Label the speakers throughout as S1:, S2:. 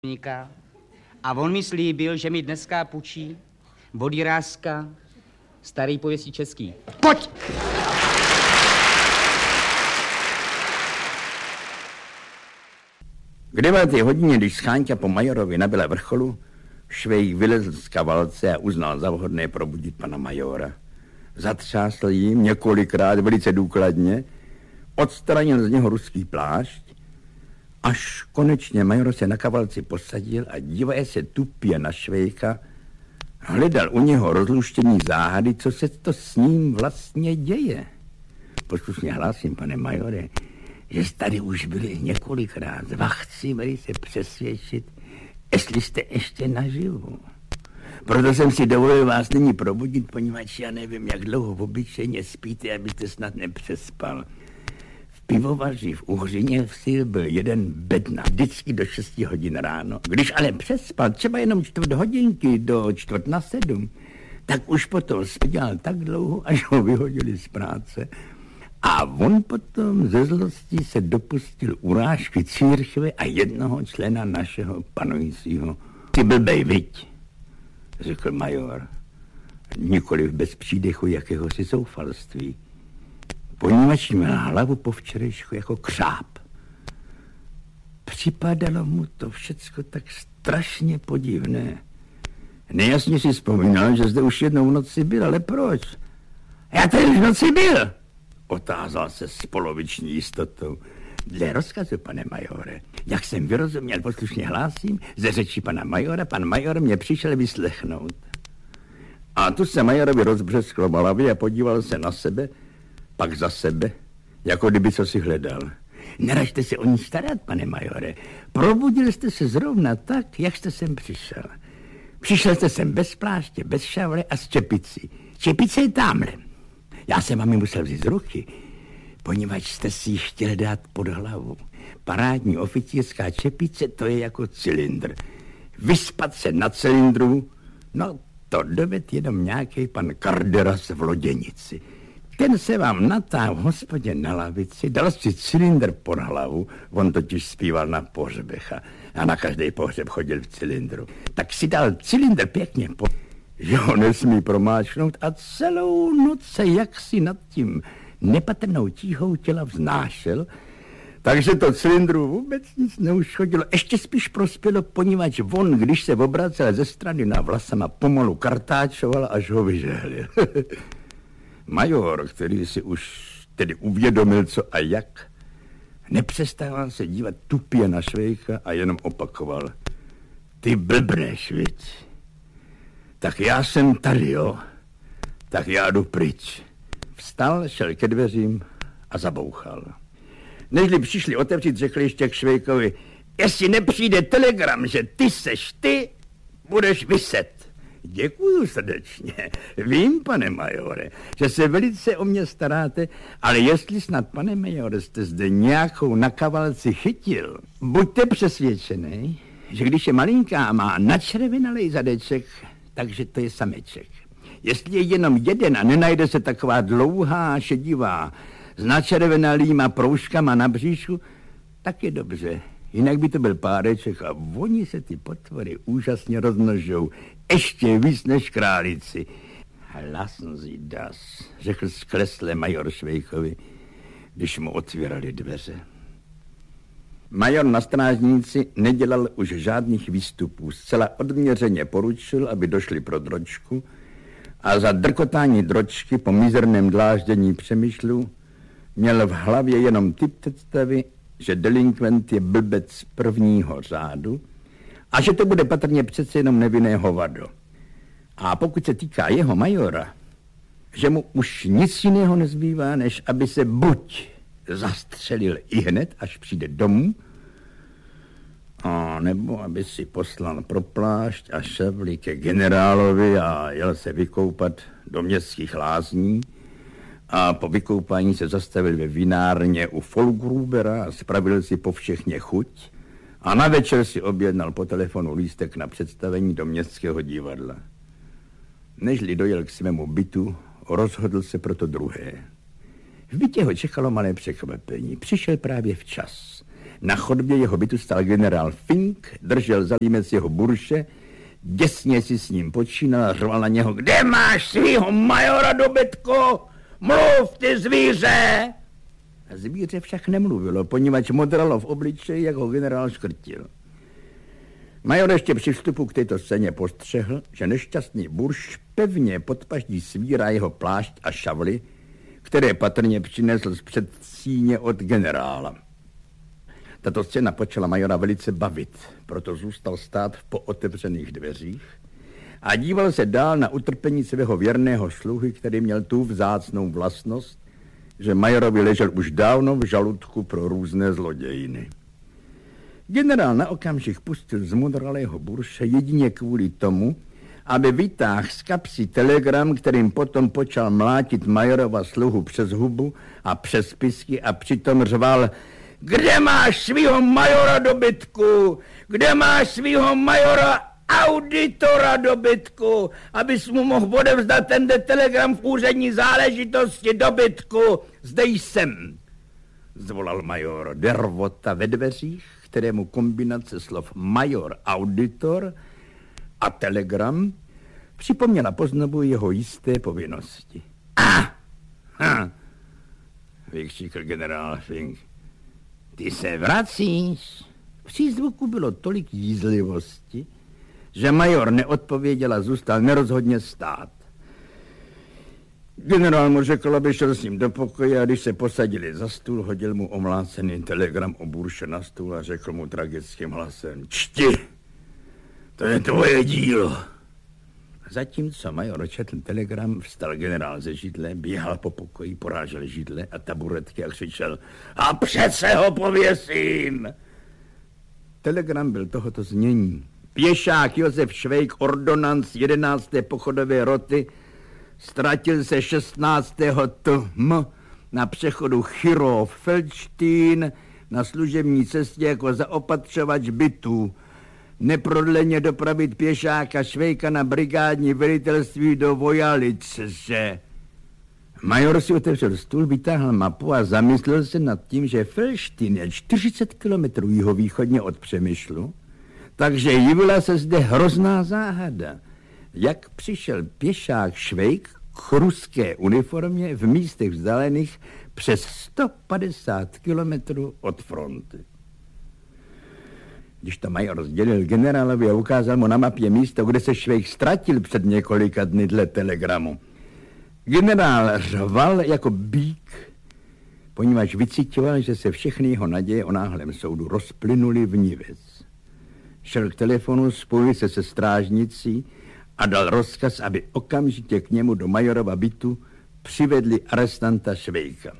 S1: a on mi slíbil, že mi dneska půjčí od Jiráska starý pověstí český. Pojď!
S2: K 9. hodině, když Scháňka po Majorovi nabyla vrcholu, Švejk vylezl z kavalce a uznal za vhodné probudit pana majora. Zatřásl jim několikrát velice důkladně, odstranil z něho ruský plášť, až konečně major se na kavalci posadil a dívaje se tupě na Švejka, hledal u něho rozluštění záhady, co se to s ním vlastně děje. Poslušně hlásím, pane majore, že tady už byli několikrát. Chci se přesvědčit, jestli jste ještě naživu. Proto jsem si dovolil vás nyní probudit, poněvadž já nevím, jak dlouho obyčejně spíte, abyste snad nepřespal. V pivovaři v Uhřině vsi byl jeden bedna, vždycky do 6 hodin ráno. Když ale přespal třeba jenom 4 hodinky do 6:45, tak už potom spěl tak dlouho, až ho vyhodili z práce. A on potom ze zlosti se dopustil urážky církve a jednoho člena našeho panujícího. Ty blbej, viď, řekl major, nikoliv bez přídechu jakéhosi zoufalství. Poněvadž měl hlavu po včerejšku jako křáp. Připadalo mu to všecko tak strašně podivné. Nejasně si vzpomínal, že zde už jednou v noci byl, ale proč? Já tady už v noci byl, otázal se s poloviční jistotou. Dle rozkazu, pane majore, jak jsem vyrozuměl, poslušně hlásím, ze řeči pana majora, pan major mě přišel vyslechnout. A tu se majorovi rozbřesklo v hlavě a podíval se na sebe, pak za sebe, jako kdyby co si hledal. Neražte se o ní starat, pane majore. Probudil jste se zrovna tak, jak jste sem přišel. Přišel jste sem bez pláště, bez šavle a s čepicí. Čepice je tamhle. Já jsem vám ji musel vzít z ruky, poněvadž jste si ji chtěl dát pod hlavu. Parádní oficírská čepice, to je jako cylindr. Vyspat se na cylindru, no to doved jenom nějaký pan Karderas v Loděnici. Ten se vám natáhl v hospodě na lavici, dal si cylindr pod hlavu, on totiž zpíval na pohřbech a na každý pohřeb chodil v cylindru. Tak si dal cylindr pěkně pod, že ho nesmí promáčknout a celou noc se jaksi nad tím nepatrnou tíhou těla vznášel, takže to cylindru vůbec nic neuškodilo. Ještě spíš prospělo, poněvadž on, když se obracel ze strany na vlasama, pomalu kartáčoval, až ho vyžehlil. Major, který si už tedy uvědomil, co a jak, nepřestával se dívat tupě na Švejka a jenom opakoval. Ty blbneš, viď? Tak já jsem tady, jo? Tak já jdu pryč. Vstal, šel ke dveřím a zabouchal. Nežli přišli otevřít, řekli ještě k Švejkovi, jestli nepřijde telegram, že ty budeš viset. Děkuju srdečně. Vím, pane majore, že se velice o mě staráte, ale jestli snad, pane majore, jste zde nějakou na kavalci chytil, buďte přesvědčený, že když je malinká a má načervenalej zadeček, takže to je sameček. Jestli je jenom jeden a nenajde se taková dlouhá, šedivá, s načervenalýma proužkama na bříšku, tak je dobře. Jinak by to byl páreček a oni se ty potvory úžasně rozmnožou. Ještě víc než králíci. Lassen Sie das, řekl sklesle major Švejkovi, když mu otvírali dveře. Major na strážnici nedělal už žádných výstupů. Zcela odměřeně poručil, aby došli pro dročku a za drkotání dročky po mizerném dláždění přemýšlů měl v hlavě jenom ty představy, že delinkvent je blbec prvního řádu a že to bude patrně přece jenom nevinné hovado. A pokud se týká jeho majora, že mu už nic jiného nezbývá, než aby se buď zastřelil ihned, až přijde domů, a nebo aby si poslal pro plášť a šavli ke generálovi a jel se vykoupat do městských lázní a po vykoupání se zastavil ve vinárně u Folgrubera a spravil si po všechně chuť a na večer si objednal po telefonu lístek na představení do městského divadla. Nežli dojel k svému bytu, rozhodl se pro to druhé. V bytě ho čekalo malé překvapení. Přišel právě včas. Na chodbě jeho bytu stál generál Fink, držel za límec jeho burše, děsně si s ním počínal a řval na něho: Kde máš svýho majora, dobytku? Mluv, ty zvíře! A zvíře však nemluvilo, poněvadž modralo v obličeji, jak ho generál škrtil. Major ještě při vstupu k této scéně postřehl, že nešťastný burš pevně pod paždí svírá jeho plášť a šavly, které patrně přinesl z předsíně od generála. Tato scéna počala majora velice bavit, proto zůstal stát v pootevřených dveřích a díval se dál na utrpení svého věrného sluhy, který měl tu vzácnou vlastnost, že majorovi ležel už dávno v žaludku pro různé zlodějiny. Generál na okamžik pustil zmudralého burše jedině kvůli tomu, aby vytáhl z kapsy telegram, kterým potom počal mlátit majorova sluhu přes hubu a přes pisky a přitom řval: Kde máš svýho majora, dobytku? Kde máš svýho majora auditora, dobytku? Abys mu mohl odevzdat tento telegram v úřední záležitosti, dobytku. Zde jsem, zvolal major. Dervota ve dveřích, kterému kombinace slov major, auditor a telegram připomněla poznovu jeho jisté povinnosti. Vykřikl generál Fink. Ty se vracíš? V přízvuku bylo tolik jízlivosti, že major neodpověděl a zůstal nerozhodně stát. Generál mu řekl, aby šel s ním do pokoje, a když se posadili za stůl, hodil mu omlácený telegram o burše na stůl a řekl mu tragickým hlasem: Čti, to je tvoje dílo. Zatímco major četl telegram, vstal generál ze židle, běhal po pokoji, porážel židle a taburetky a křičel: A přece ho pověsím! Telegram byl tohoto znění: Pěšák Josef Švejk, ordonanc 11. pochodové roty, ztratil se 16. tm. na přechodu Chirov-Feldštín na služební cestě jako zaopatřovač bytů. Neprodleně dopravit pěšáka Švejka na brigádní velitelství do Vojalice. Major si otevřel stůl, vytáhl mapu a zamyslel se nad tím, že Feldštín je 40 kilometrů jihovýchodně od Přemyšlu, takže jevila se zde hrozná záhada. Jak přišel pěšák Švejk k ruské uniformě v místech vzdálených přes 150 kilometrů od fronty. Když to major sdělil generálovi a ukázal mu na mapě místo, kde se Švejk ztratil před několika dny dle telegramu, generál řval jako býk, poněvadž vycítil, že se všechny jeho naděje o náhlém soudu rozplynuly v nivec. Šel k telefonu, spojil se se strážnicí a dal rozkaz, aby okamžitě k němu do majorova bytu přivedli arestanta Švejka.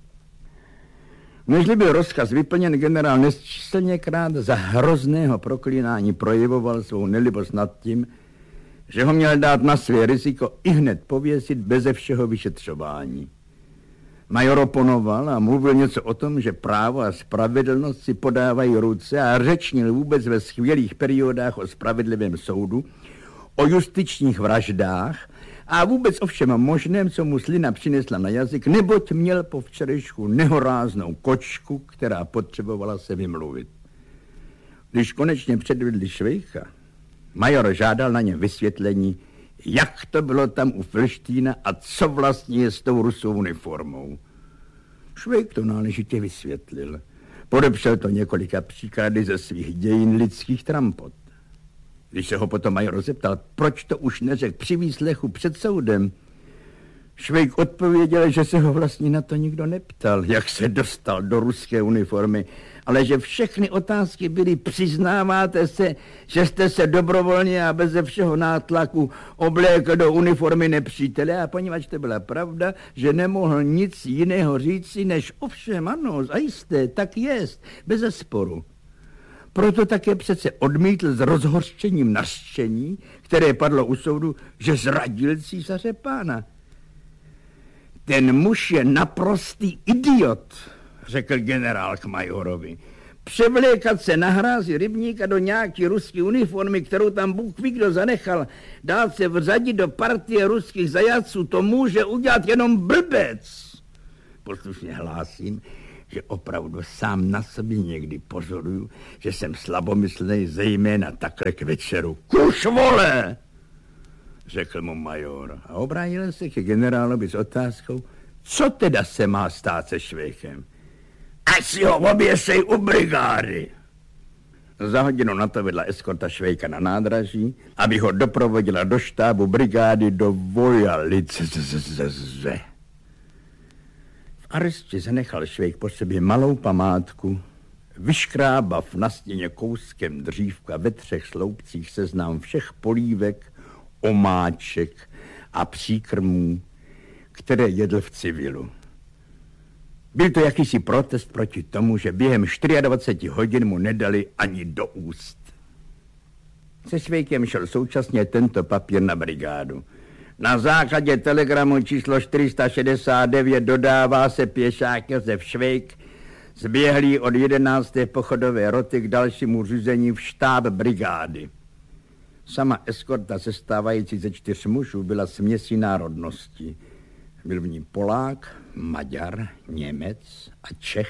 S2: Nežli byl rozkaz vyplněn, generál nesčíslněkrát za hrozného proklínání projevoval svou nelibost nad tím, že ho měl dát na své riziko ihned pověsit beze všeho vyšetřování. Major oponoval a mluvil něco o tom, že právo a spravedlnost si podávají ruce a řečnil vůbec ve skvělých periodách o spravedlivém soudu, o justičních vraždách a vůbec o všem možném, co mu slina přinesla na jazyk, neboť měl po včerejšku nehoráznou kočku, která potřebovala se vymluvit. Když konečně předvedli Švejka, major žádal na ně vysvětlení, jak to bylo tam u Feldštína a co vlastně je s tou rusou uniformou. Švejk to náležitě vysvětlil. Podepřel to několika příklady ze svých dějin lidských trampot. Když se ho potom major zeptal, proč to už neřekl při výslechu před soudem, Švejk odpověděl, že se ho vlastně na to nikdo neptal, jak se dostal do ruské uniformy, ale že všechny otázky byly: přiznáváte se, že jste se dobrovolně a beze všeho nátlaku oblékl do uniformy nepřítele, a poněvadž to byla pravda, že nemohl nic jiného říci, než ovšem ano, zajisté, tak jest, beze sporu. Proto také přece odmítl s rozhořčením nařčení, které padlo u soudu, že zradil císaře pána. Ten muž je naprostý idiot, řekl generál k majorovi. Převlékat se na hrázi rybníka do nějaký ruské uniformy, kterou tam Bůh ví kdo zanechal, dát se vřadit do partie ruských zajatců, to může udělat jenom blbec. Poslušně hlásím, že opravdu sám na sobě někdy pozoruju, že jsem slabomyslnej zejména takhle k večeru. Kuš vole! Řekl mu major a obrátil se ke generálovi s otázkou, co teda se má stát se Švejkem. Ať si ho oběsej u brigády. Za hodinu na to vedla eskorta Švejka na nádraží, aby ho doprovodila do štábu brigády do Vojalice. V arestě zanechal Švejk po sobě malou památku, vyškrábav na stěně kouskem dřívka ve 3 sloupcích seznam všech polívek, omáček a příkrmů, které jedl v civilu. Byl to jakýsi protest proti tomu, že během 24 hodin mu nedali ani do úst. Se Švejkem šel současně tento papír na brigádu. Na základě telegramu číslo 469 dodává se pěšák Josef Švejk, zběhlý od 11. pochodové roty k dalšímu řízení v štáb brigády. Sama eskorta sestávající ze 4 mužů byla směsí národností. Byl v ní Polák, Maďar, Němec a Čech.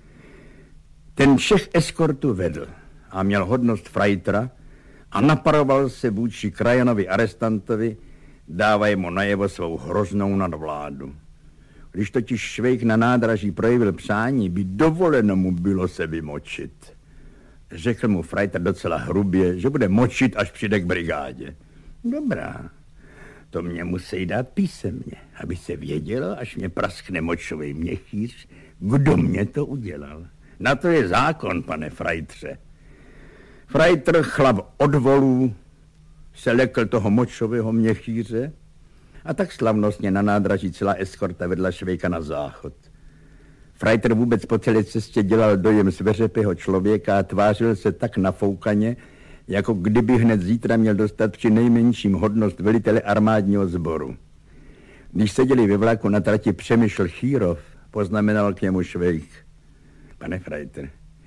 S2: Ten Čech eskortu vedl a měl hodnost frajtra a naparoval se vůči krajanovi arestantovi, dávají mu najevo svou hroznou nadvládu. Když totiž Švejk na nádraží projevil přání, by dovoleno mu bylo se vymočit. Řekl mu frajtr docela hrubě, že bude močit, až přijde k brigádě. Dobrá, to mě musí dát písemně, aby se vědělo, až mě praskne močový měchýř, kdo mě to udělal. Na to je zákon, pane frajtře. Frajtr, chlap od volů, se lekl toho močového měchýře a tak slavnostně na nádraží celá eskorta vedla Švejka na záchod. Frajtr vůbec po celé cestě dělal dojem sveřepého člověka a tvářil se tak nafoukaně, jako kdyby hned zítra měl dostat při nejmenším hodnost velitele armádního sboru. Když seděli ve vlaku na trati Přemysl Chýrov, poznamenal k němu Švejk. Pane frajtr,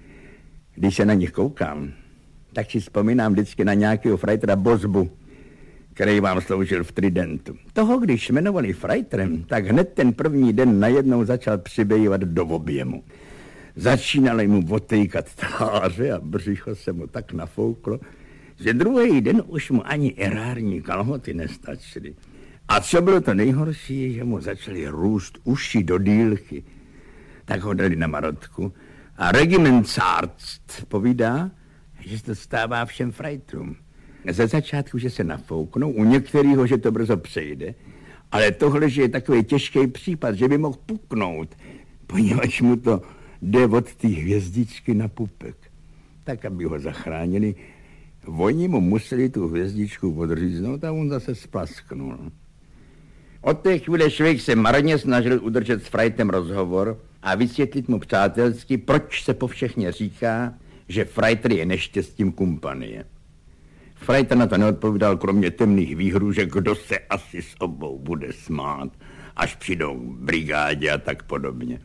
S2: když se na nich koukám, tak si vzpomínám vždycky na nějakého frajtra Bozbu, který vám sloužil v Tridentu. Toho, když jmenovali frajtrem, tak hned ten první den najednou začal přibývat do objemu. Začínali mu otejkat tváře a břicho se mu tak nafouklo, že druhý den už mu ani erární kalhoty nestačily. A co bylo to nejhorší, je, že mu začaly růst uši do dýlky. Tak ho dali na marotku a regimentsarzt povídá, že se to stává všem frajtrům. Ze začátku, že se nafouknou, u některého, že to brzo přejde, ale tohle, že je takový těžký případ, že by mohl puknout, poněvadž mu to jde od té hvězdičky na pupek. Tak, aby ho zachránili, oni mu museli tu hvězdičku odříznout a on zase splasknul. Od té chvíle Švejk se marně snažil udržet s frajtem rozhovor a vysvětlit mu přátelsky, proč se povšechně říká, že frajtr je neštěstím kumpanie. Frajtr na to neodpovídal, kromě temných výhrůžek, kdo se asi s obou bude smát, až přijdou k brigádě a tak podobně.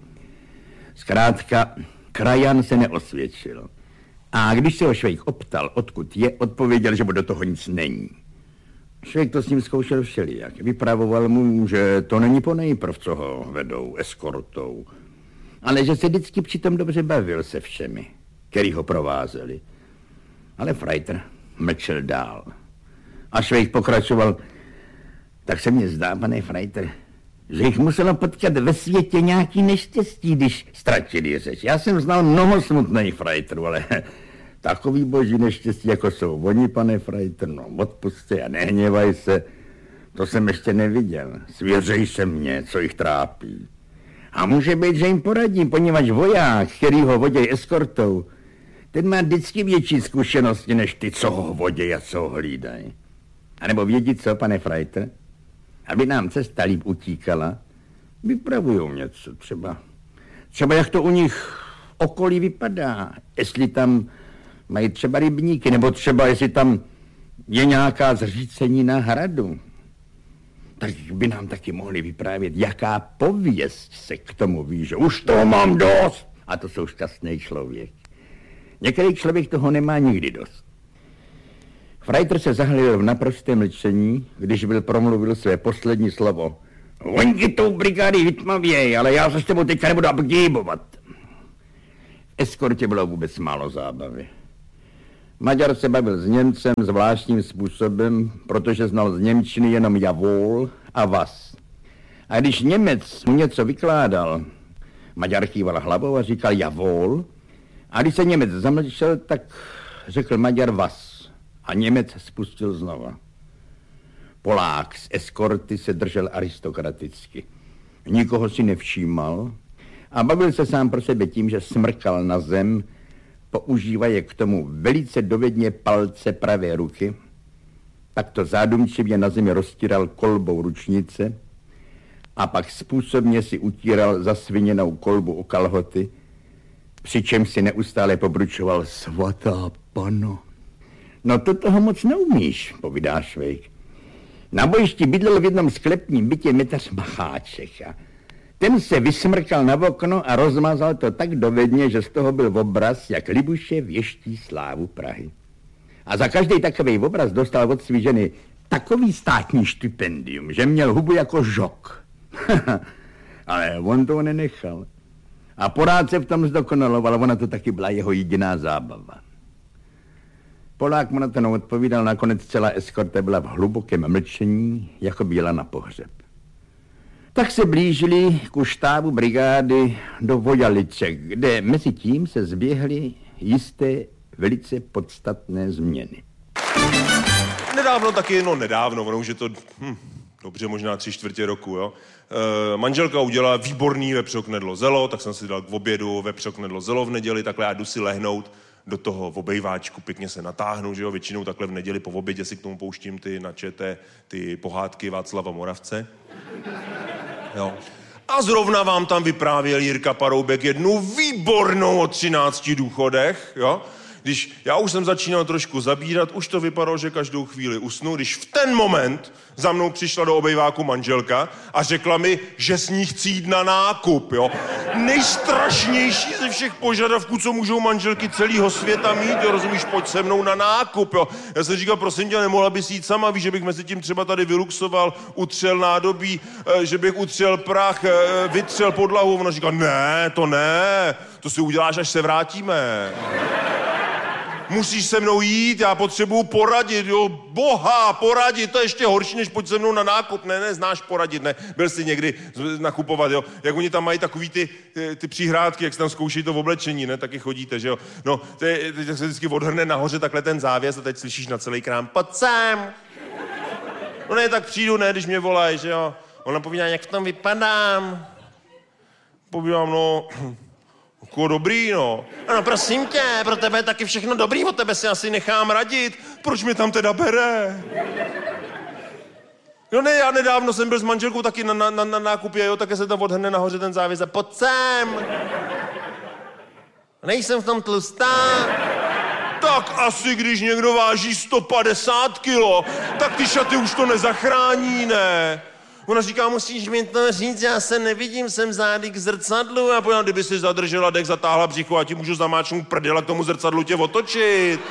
S2: Zkrátka, krajan se neosvědčil. A když se ho Švejk optal, odkud je, odpověděl, že mu do toho nic není. Švejk to s ním zkoušel všelijak. Vypravoval mu, že to není ponejprv, co ho vedou eskortou, ale že se vždycky přitom dobře bavil se všemi, který ho provázeli. Ale frajtr mlčel dál. A Švejk pokračoval, tak se mně zdá, pane frajtr, že jich muselo potkat ve světě nějaký neštěstí, když ztratili řeč. Já jsem znal mnoho smutných frajtrů, ale takový boží neštěstí, jako jsou oni, pane frajtr, no odpusťte a nehněvaj se, to jsem ještě neviděl. Svěřej se mně, co jich trápí. A může být, že jim poradím, poněvadž voják, který ho voděj eskortou, ten má vždycky větší zkušenosti, než ty, co ho voděj a co ho hlídají. A nebo vědí co, pane frajtr? Aby nám cesta líp utíkala, vypravujou něco třeba. Třeba jak to u nich v okolí vypadá, jestli tam mají třeba rybníky, nebo třeba jestli tam je nějaká zřícenina hradu. Tak by nám taky mohli vyprávět, jaká pověst se k tomu ví, že už toho mám dost. A to jsou šťastný člověk. Některý člověk toho nemá nikdy dost. Frajtr se zahlil v naprostém mlčení, když byl promluvil své poslední slovo. Oni tou brigády vytmavěj, ale já se s tebou teďka nebudu abgýbovat. eskortě bylo vůbec málo zábavy. Maďar se bavil s Němcem zvláštním způsobem, protože znal z němčiny jenom javol a was. A když Němec mu něco vykládal, Maďar kýval hlavou a říkal javol, a když se Němec zamlčel, tak řekl Maďar was. A Němec spustil znova. Polák z eskorty se držel aristokraticky. Nikoho si nevšímal a bavil se sám pro sebe tím, že smrkal na zem, používaje k tomu velice dovedně palce pravé ruky, tak to zádumčivě na zemi roztíral kolbou ručnice a pak způsobně si utíral zasviněnou kolbu o kalhoty, přičemž si neustále pobručoval svatá pano. No to toho moc neumíš, povídá Švejk. Na bojišti bydlel v jednom sklepním bytě metař Macháček a ten se vysmrkal na okno a rozmazal to tak dovedně, že z toho byl obraz, jak Libuše věští slávu Prahy. A za každý takový obraz dostal od svý ženy takový státní stipendium, že měl hubu jako žok. Ale on to nenechal. A porád se v tom zdokonaloval, ona to taky byla jeho jediná zábava. Polák mu na to odpovídal, nakonec celá eskorta byla v hlubokém mlčení, jako byla na pohřeb. Tak se blížili ku štábu brigády do Vojalice, kde mezi tím se zběhly jisté velice podstatné změny.
S3: Nedávno taky, ono už je to, dobře, možná 3/4 roku, jo. Manželka udělala výborný vepřoknedlo zelo, tak jsem si dal k obědu vepřoknedlo zelo v neděli, takhle já jdu si lehnout do toho obejváčku, pěkně se natáhnu, že jo, většinou takhle v neděli po obědě si k tomu pouštím ty načeté, ty pohádky Václava Moravce. Jo. A zrovna vám tam vyprávěl Jirka Paroubek jednu výbornou o 13 důchodech, jo. Když já už jsem začínal trošku zabírat, už to vypadalo, že každou chvíli usnu, když v ten moment za mnou přišla do obejváku manželka a řekla mi, že s ní chci jít na nákup, jo. Nejstrašnější ze všech požadavků, co můžou manželky celého světa mít, jo, rozumíš, pojď se mnou na nákup, jo. Já jsem říkal, prosím tě, nemohla bys jít sama, víš, že bych mezi tím třeba tady vyluxoval, utřel nádobí, že bych utřel prach, vytřel podlahu. Ona říká, ne, to si uděláš, až se vrátíme. Musíš se mnou jít, já potřebuju poradit, jo, boha, poradit, to je ještě horší, než pojď se mnou na nákup, ne, znáš poradit, ne, byl jsi někdy nakupovat, jo, jak oni tam mají takový ty přihrádky, jak se tam zkouší to v oblečení, ne, taky chodíte, že jo, no, teď se vždycky odhrne nahoře takhle ten závěs a teď slyšíš na celý krám, pojď sem, no ne, tak přijdu, ne, když mě volají, že jo, ona povídá, jak v tom vypadám, povídám, no, jako dobrý, no. Ano, prosím tě, pro tebe je taky všechno dobrý, od tebe si asi nechám radit. Proč mě tam teda bere? No ne, já nedávno jsem byl s manželkou taky na nákupě, jo, také se tam odhrne nahoře ten závěs a pojď sem. Nejsem v tom tlustá. Tak asi, když někdo váží 150 kilo, tak ty šaty už to nezachrání, ne? Ona říká, musíš mi to říct, já se nevidím, jsem zády k zrcadlu. A pojďme, kdyby si zadržela dech, zatáhla břicho a ti můžu zamáčnout prdel a k tomu zrcadlu tě otočit.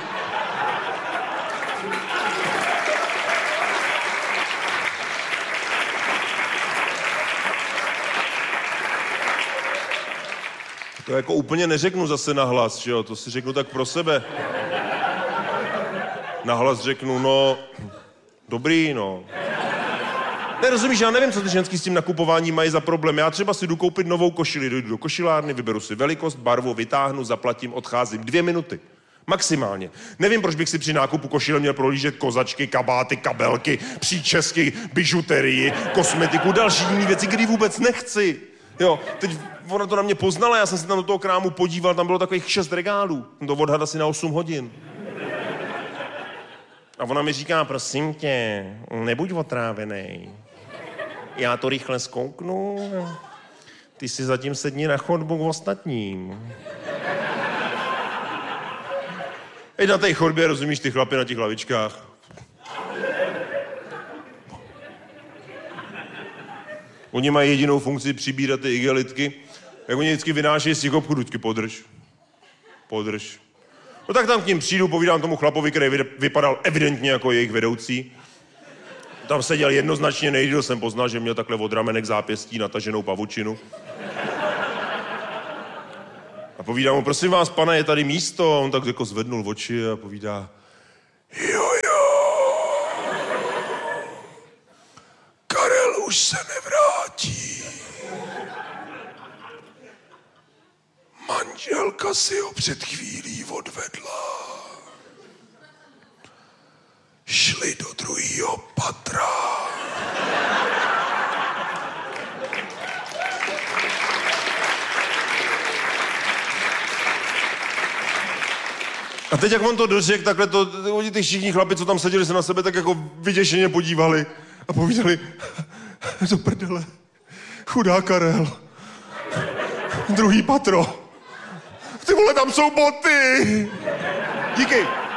S3: To jako úplně neřeknu zase nahlas, že jo, to si řeknu tak pro sebe. Nahlas řeknu, no, dobrý, no. Nerozumíš, já nevím, co ty ženský s tím nakupováním mají za problém. Já třeba si jdu koupit novou košili, dojdu do košilárny, vyberu si velikost, barvu, vytáhnu, zaplatím, odcházím. 2 minuty. Maximálně. Nevím, proč bych si při nákupu košile měl prohlížet kozačky, kabáty, kabelky, příčesky, bižuterii, kosmetiku, další jiné věci, které vůbec nechci. Jo, teď ona to na mě poznala, já jsem se tam do toho krámu podíval, tam bylo takových 6 regálů. To odhad asi na 8 hodin. A ona mi říká, prosím tě, nebuď otrávenej. Já to rychle zkouknu, ty si zatím sedni na chodbu k ostatním. I na té chodbě, rozumíš, ty chlapy na těch lavičkách. Oni mají jedinou funkci přibírat ty igelitky. Jak oni vždycky vynášejí z těch obchodů, vždycky podrž. No tak tam k ním přijdu, povídám tomu chlapovi, který vypadal evidentně jako jejich vedoucí. Tam seděl jednoznačně nejdýl, jsem poznal, že měl takhle od ramenek zápěstí nataženou pavučinu. A povídá mu, prosím vás, pane, je tady místo? A on tak jako zvednul oči a povídá, jo. Karel už se nevrátí. Manželka si ho před chvílí odvedla. Šli do druhého patra. A teď, jak on to dořekl, takhle to, ty všichni chlapi, co tam seděli, se na sebe tak jako vyděšeně podívali a povídali, do prdele, chudá Karel, druhý patro, ty vole, tam jsou boty. Díky.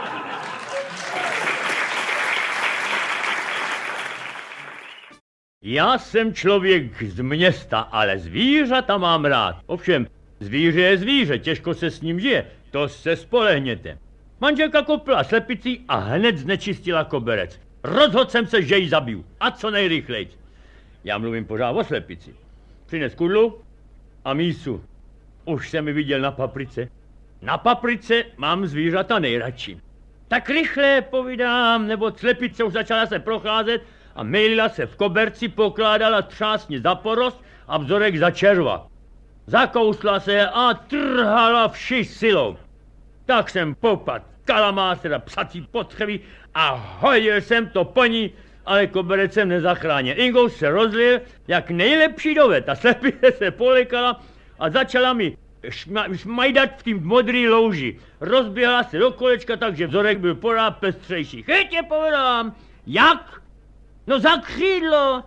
S4: Já jsem člověk z města, ale zvířata mám rád. Ovšem, zvíře je zvíře, těžko se s ním žije, to se spolehněte. Manželka koupila slepici a hned znečistila koberec. Rozhodl jsem se, že ji zabiju. A co nejrychleji. Já mluvím pořád o slepici. Přines kudlu a mísu. Už jsem ji viděl na paprice. Na paprice mám zvířata nejradši. Tak rychle povídám, nebo slepice už začala se procházet a mejlila se v koberci, pokládala třásně za porost a vzorek za červa. Zakousla se a trhala vší silou. Tak jsem popad kalamář, teda psací potřeby a hodil jsem to po ní, ale koberec jsem nezachránil. Ingous se rozlil jak nejlepší dovet. Ta slepice se polekala a začala mi šmajdat v tím modrý louži. Rozběhla se do kolečka, takže vzorek byl pořád pestřejší. Chytě povedám, jak? No za křídlo.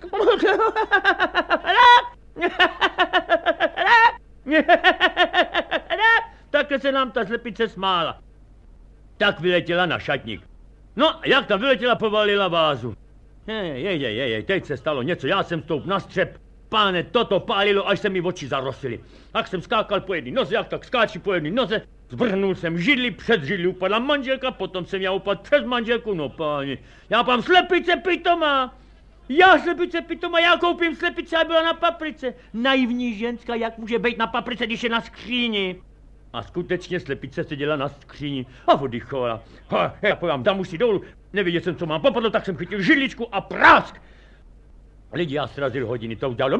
S4: Takhle se nám ta slepice smála. Tak vyletěla na šatník. No, jak ta vyletěla, povalila vázu. Teď se stalo něco, já jsem stoup na střep. Páne, toto pálilo, až se mi oči zarosily. Tak jsem skákal po jedné noze, jak tak skáči po jedné noze, zvrhnul jsem židli, před židli upadla manželka, potom jsem já upadl přes manželku, no páni. Já mám slepice pitomá. Já koupím slepice a byla na paprice. Naivní ženská, jak může být na paprice, když je na skříni? A skutečně slepice seděla na skříni a oddychovala. Já povím, dám si dolů, nevěděl jsem, co mám popadlo, tak jsem chytil židličku a prásk. Lidi, já srazil hodiny, to udělalo.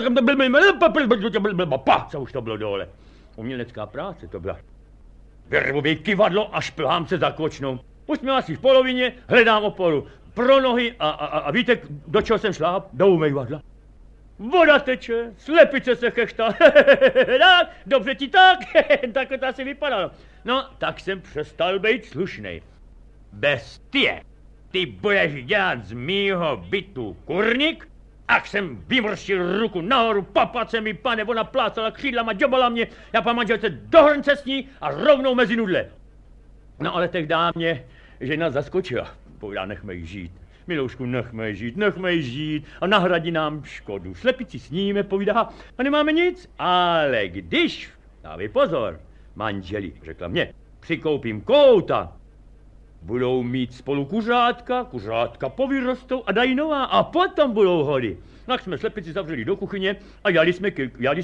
S4: Co už to bylo dole. Umělecká práce to byla. Verbově kyvadlo a šplhám se za kočnou. Už jsme asi v polovině, hledám oporu pro nohy a víte, do čeho jsem šla? Do umývadla. Voda teče, slepice se chechtá. Dobře ti tak, takhle to asi vypadalo. No, tak jsem přestal být slušnej. Bestie, ty budeš dělat z mýho bytu kurník? Ach jsem vymrštil ruku nahoru, papace mi, pane, ona plácala křídlama, džobala mě, já pan manželce do hrnce s ní a rovnou mezi nudle. No ale tehdy mě žena zaskočila, povídá, nechme jí žít. Miloušku, nechme jí žít a nahradí nám škodu. Slepici sníme, povídá, a nemáme nic, ale když, dávej pozor, manželi, řekla mě, přikoupím kouta, budou mít spolu kuřátka povyrostou a dají nová a potom budou hody. Tak jsme slepici zavřeli do kuchyně a jali jsme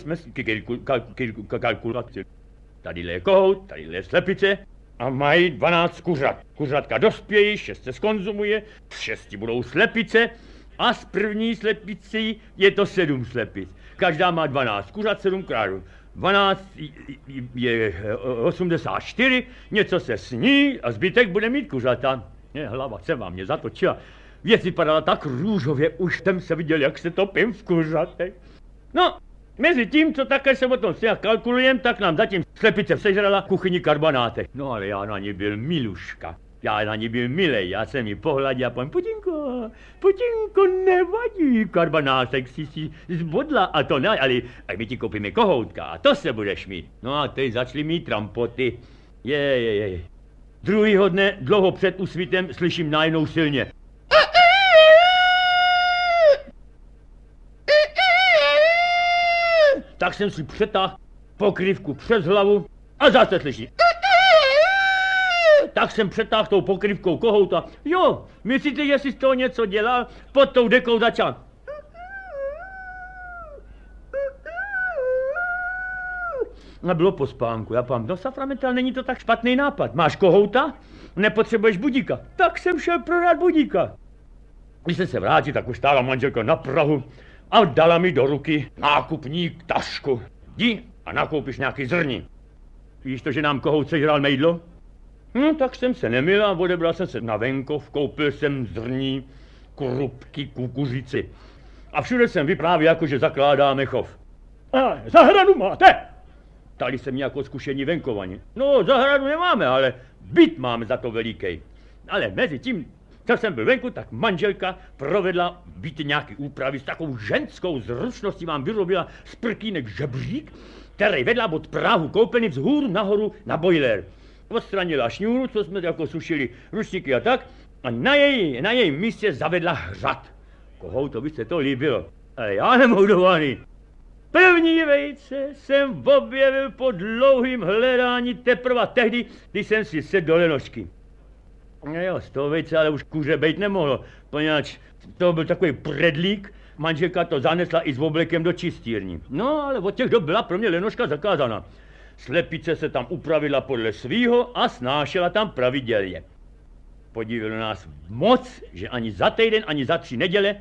S4: kalkulaci. Tadyhle je kohout, tadyhle je slepice a mají 12 kuřat. Kuřátka dospějí, 6 se skonzumuje, 6 budou slepice a z první slepicí je to 7 slepic. Každá má 12 kuřat, 7 králů. 12 je 84, něco se sní a zbytek bude mít kuřata. Hlava se vám mě zatočila. Věc vypadala tak růžově, už jsem se viděl, jak se topím v kuřatech. No, mezi tím, co také se o tom sněh kalkulujem, tak nám zatím slepice sežrala kuchyni karbanátek. No ale já na ní byl miluška. Já na ní byl milej, já jsem ji pohladil a povím, Putinko, nevadí, karbanátek si zbodla a to ne, ale my ti koupíme kohoutka a to se budeš mít. No a teď začali mít trampoty. Je. Druhýho dne, dlouho před úsvitem, slyším najednou silně. Tak jsem si přetáhl pokrývku přes hlavu a zase slyším. Tak jsem přetáhl tou pokrývkou kohouta. Jo, myslíte, že jsi z toho něco dělal? Pod tou dekou začal. a bylo po spánku. Já pám, no Saframente, není to tak špatný nápad. Máš kohouta? Nepotřebuješ budíka. Tak jsem šel prodat budíka. Když jsem se vrátil, tak už stála manželka na prahu a dala mi do ruky nákupník tašku. Jdi a nakoupíš nějaký zrní. Víš to, že nám kohout sežral mejdlo? No, tak jsem se nemil a odebral jsem se na venkov, koupil jsem zrní, krupky, kukuřici. A všude jsem vyprávěl, jako že zakládáme chov. A zahradu máte? Ptali se mě jako zkušení venkovani. No, zahradu nemáme, ale byt máme za to veliký. Ale mezi tím, co jsem byl venku, tak manželka provedla byt nějaký úpravy s takovou ženskou zručností, vám vyrobila z prkínek žebřík, který vedla od prahu koupelny vzhůru nahoru na boiler. Odstranila šňůru, co jsme jako sušili ručníky a tak, a na jejím místě zavedla hřad. Kohou to by se to líbilo, ale já nemohu dovolit. První vejce jsem objevil po dlouhým hledání teprve tehdy, když jsem si sedl do lenošky. No jo, z toho vejce ale už kůže bejt nemohlo, poněvadž to byl takový predlík, manželka to zanesla i s oblekem do čistírny. No, ale od těch dob byla pro mě lenoška zakázaná. Slepice se tam upravila podle svýho a snášela tam pravidelně. Podívilo nás moc, že ani za týden, ani za 3 neděle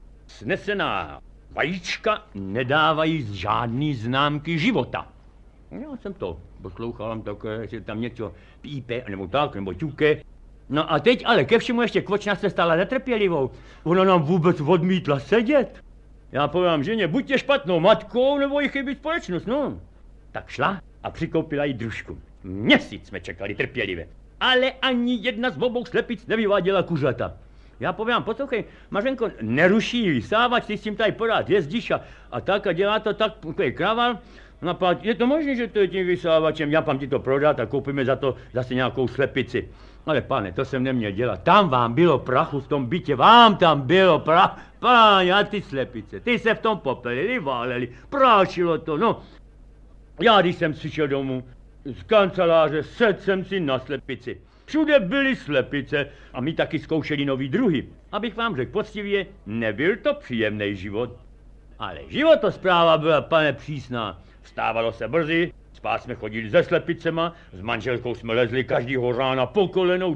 S4: snesená vajíčka nedávají žádný známky života. Já jsem to poslouchal, že tam něco pípe, nebo tak, nebo ťuke. No a teď ale ke všemu ještě kvočna se stala netrpělivou. Ona nám vůbec odmítla sedět. Já povím ženě, buďte špatnou matkou, nebo jí chybí společnost, no. Tak šla a přikoupila jí družku. Měsíc jsme čekali trpělivě. Ale ani jedna z obou slepic nevyváděla kuřata. Já povím, poslouchej, Mařenko, neruší vysávač, ty s tím tady pořád jezdíš a tak a dělá to tak, takový kraval. No, je to možné, že to je tím vysávačem, já pám ti to prodat a koupíme za to zase nějakou slepici. Ale pane, to jsem neměl dělat. Tam vám bylo prachu v tom bytě, vám tam bylo prachu. Páně, a ty slepice, ty se v tom popelili, váleli, prášilo to, no. Já, když jsem přišel domů z kanceláře, sedl jsem si na slepici. Všude byly slepice a my taky zkoušeli nový druhy. Abych vám řekl poctivě, nebyl to příjemný život. Ale životospráva byla, pane, přísná. Vstávalo se brzy, spát jsme chodili se slepicema, s manželkou jsme lezli každýho rána po kolenou,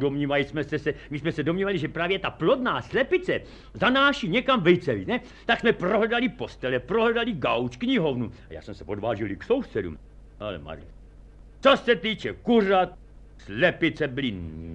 S4: my jsme se domnívali, že právě ta plodná slepice zanáší někam vejce, ne? Tak jsme prohledali postele, prohledali gauč, knihovnu. A já jsem se odvážil k sousedům. Ale Marie, co se týče kuřat, slepice byly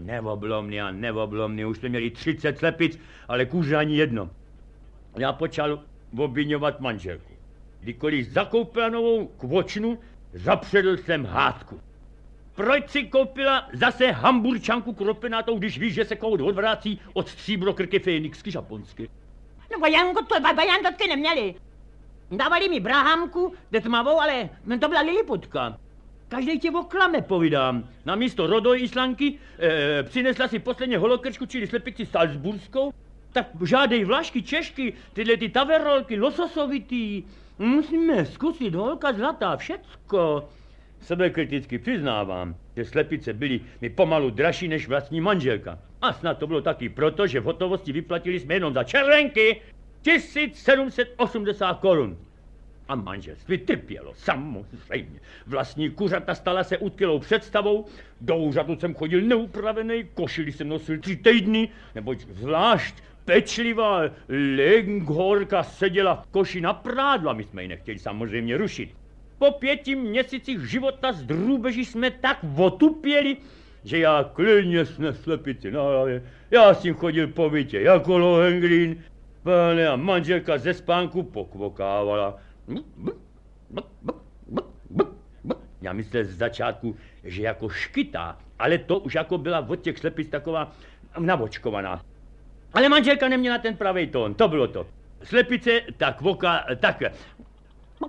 S4: neoblomný, už jsme měli 30 slepic, ale kuře ani jedno. Já počal obviňovat manželku. Kdykoliv zakoupila novou kvočnu, zapředl jsem hádku. Proč si koupila zase hamburčanku kropenátou, když víš, že se kout odvrací od stříbrokrky Fénixky japonsky?
S5: No bajandotky neměli. Dávali mi brahamku, tmavou, ale to byla liliputka.
S4: Každej tě oklame, povídám. Na místo rodoj Islanky přinesla si posledně holokrčku, čili slepici salzburskou. Tak žádej vlašky, češky, tyhle ty taverolky, lososovitý. Musíme zkusit, holka zlatá, všecko. Sebekriticky přiznávám, že slepice byly mi pomalu dražší než vlastní manželka. A snad to bylo taky proto, že v hotovosti vyplatili jsme jenom za červenky 1780 korun. A manželství trpělo, samozřejmě. Vlastní kuřata stala se utkylou představou, do úřadu jsem chodil neupravený, košili jsem nosil 3 týdny, neboť zvlášť pečlivá Lenghorka seděla v koši na prádlo a my jsme ji nechtěli samozřejmě rušit. Po 5 měsících života z drůbeží jsme tak otupěli, že já klidně snes slepici na hlavě. Já s tím chodil po bytě jako Lohengrin, pane, a manželka ze spánku pokvokávala. Já myslel z začátku, že jako škytá, ale to už jako byla od těch slepic taková navočkovaná. Ale manželka neměla ten pravý tón, to bylo to. Slepice, tak voka, tak